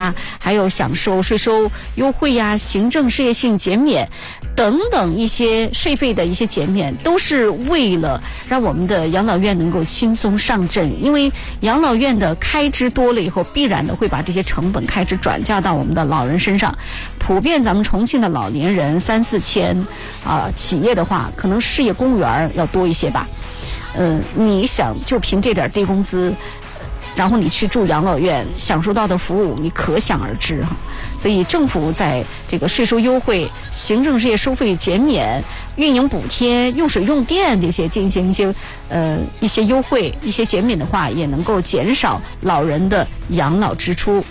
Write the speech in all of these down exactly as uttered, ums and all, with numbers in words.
呀，还有享受税收优惠呀、行政事业性减免等等一些税费的一些减免，都是为了让我们的养老院能够轻松上阵。因为养老院的开支多了以后，必然的会把这些成本开支转嫁到我们的老人身上。普遍咱们重庆的老年人三四千啊、呃，企业的话可能事业公务员要多一些吧。呃，你想就凭这点低工资，然后你去住养老院享受到的服务，你可想而知哈。所以政府在这个税收优惠、行政事业收费减免、运营补贴、用水用电这些进行一些呃一些优惠、一些减免的话，也能够减少老人的养老支出。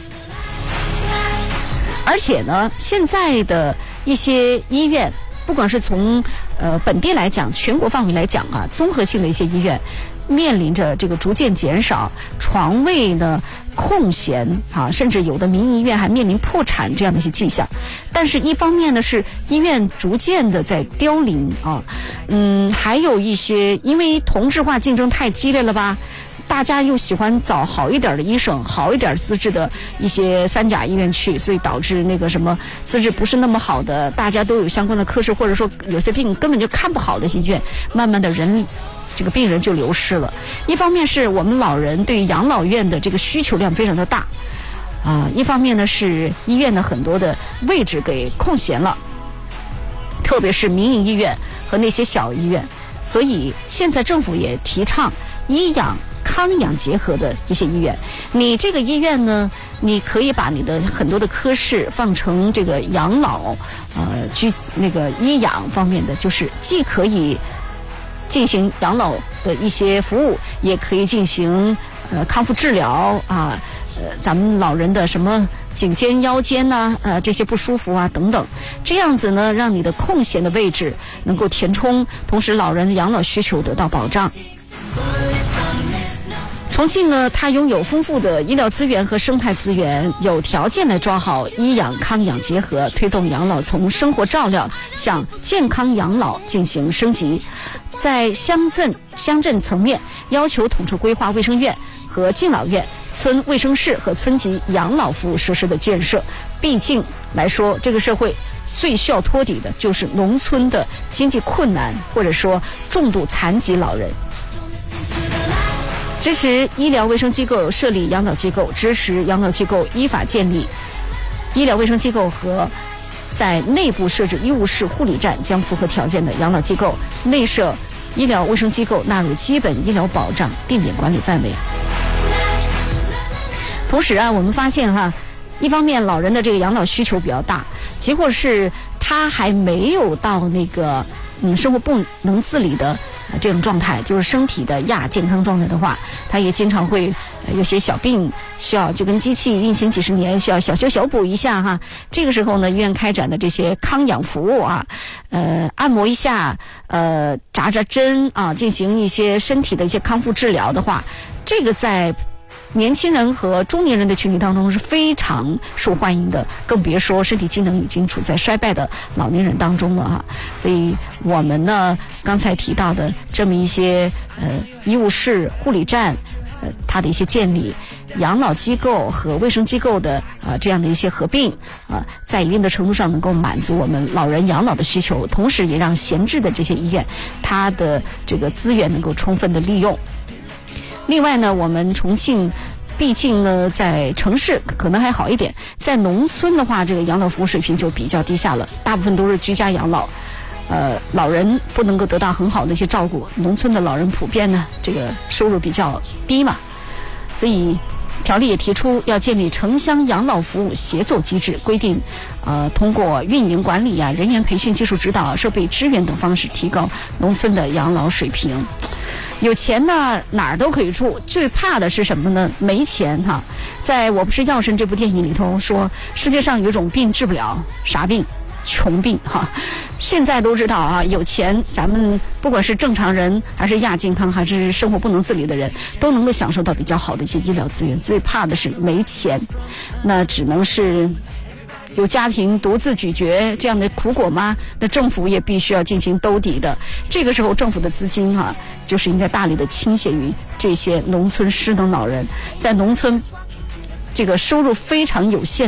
而且呢，现在的一些医院，不管是从呃本地来讲，全国范围来讲啊，综合性的一些医院，面临着这个逐渐减少床位呢空闲啊，甚至有的民营医院还面临破产这样的一些迹象。但是一方面呢，是医院逐渐的在凋零啊，嗯，还有一些因为同质化竞争太激烈了吧。大家又喜欢找好一点的医生，好一点资质的一些三甲医院去，所以导致那个什么资质不是那么好的，大家都有相关的科室，或者说有些病根本就看不好的一些医院，慢慢的人这个病人就流失了。一方面是我们老人对养老院的这个需求量非常的大啊、呃，一方面呢是医院的很多的位置给空闲了，特别是民营医院和那些小医院，所以现在政府也提倡医养康养结合的一些医院。你这个医院呢，你可以把你的很多的科室放成这个养老呃居那个医养方面的，就是既可以进行养老的一些服务，也可以进行呃康复治疗啊，呃咱们老人的什么颈肩腰肩呐、啊，呃这些不舒服啊等等，这样子呢，让你的空闲的位置能够填充，同时老人的养老需求得到保障。重庆呢，它拥有丰富的医疗资源和生态资源，有条件来抓好医养康养结合，推动养老从生活照料向健康养老进行升级。在乡镇乡镇层面，要求统筹规划卫生院和敬老院、村卫生室和村级养老服务设施的建设。毕竟来说，这个社会最需要托底的就是农村的经济困难或者说重度残疾老人。支持医疗卫生机构设立养老机构，支持养老机构依法建立医疗卫生机构和在内部设置医务室、护理站，将符合条件的养老机构内设医疗卫生机构纳入基本医疗保障定点管理范围。同时啊，我们发现哈，一方面老人的这个养老需求比较大，结果是他还没有到那个嗯生活不能自理的这种状态，就是身体的亚健康状态的话，他也经常会有些小病需要就跟机器运行几十年，需要小修小补一下哈。这个时候呢，医院开展的这些康养服务啊，呃，按摩一下，呃，扎扎针啊，进行一些身体的一些康复治疗的话，这个在年轻人和中年人的群体当中是非常受欢迎的，更别说身体机能已经处在衰败的老年人当中了哈。所以我们呢，刚才提到的这么一些呃医务室、护理站，呃它的一些建立，养老机构和卫生机构的啊、呃、这样的一些合并啊、呃，在一定的程度上能够满足我们老人养老的需求，同时也让闲置的这些医院它的这个资源能够充分的利用。另外呢，我们重庆毕竟呢在城市可能还好一点，在农村的话，这个养老服务水平就比较低下了，大部分都是居家养老，呃，老人不能够得到很好的一些照顾。农村的老人普遍呢，这个收入比较低嘛，所以条例也提出要建立城乡养老服务协奏机制，规定呃通过运营管理啊、人员培训、技术指导、设备支援等方式提高农村的养老水平。有钱呢哪儿都可以住，最怕的是什么呢？没钱哈。在我不是药神这部电影里头说，世界上有种病治不了，啥病？穷病哈。现在都知道啊，有钱咱们不管是正常人还是亚健康还是生活不能自理的人，都能够享受到比较好的一些医疗资源。最怕的是没钱，那只能是有家庭独自咀嚼这样的苦果吗？那政府也必须要进行兜底的。这个时候政府的资金啊，就是应该大力的倾斜于这些农村失能老人。在农村这个收入非常有限